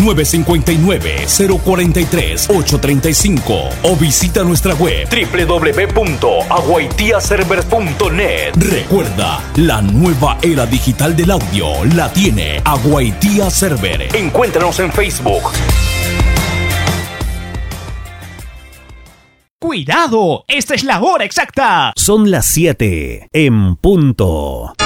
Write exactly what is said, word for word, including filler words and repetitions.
nueve cinco nueve, cero cuatro tres, ocho tres cinco o visita nuestra web doble u doble u doble u punto aguaitía servers punto net. Recuerda, la nueva era digital del audio la tiene Aguaitía Server. Encuéntranos en Facebook. ¡Cuidado! ¡Esta es la hora exacta! Son las siete en punto.